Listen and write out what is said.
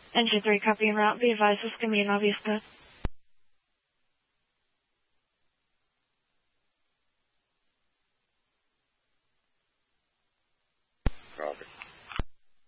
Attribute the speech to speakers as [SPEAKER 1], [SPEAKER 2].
[SPEAKER 1] Engine 3, copy en route. Be advised, this is going to be an obvious code.